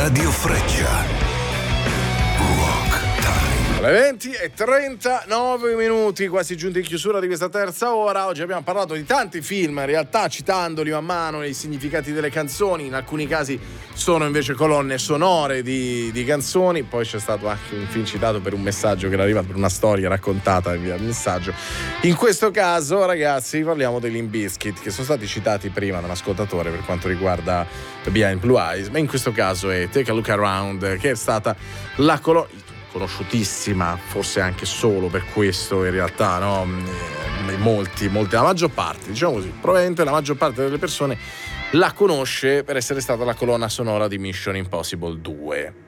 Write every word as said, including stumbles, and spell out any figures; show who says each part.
Speaker 1: Radio Freccia.
Speaker 2: Le venti e trentanove minuti, quasi giunti in chiusura di questa terza ora. Oggi abbiamo parlato di tanti film, in realtà citandoli man mano nei significati delle canzoni. In alcuni casi sono invece colonne sonore di, di canzoni. Poi c'è stato anche un film citato per un messaggio che era arrivato, per una storia raccontata via messaggio. In questo caso, ragazzi, parliamo dei Limp Bizkit, che sono stati citati prima da un ascoltatore per quanto riguarda Behind Blue Eyes, ma in questo caso è Take a Look Around, che è stata la colonna conosciutissima, forse anche solo per questo in realtà, no? Molti, molti, la maggior parte, diciamo così, probabilmente la maggior parte delle persone la conosce per essere stata la colonna sonora di Mission Impossible due.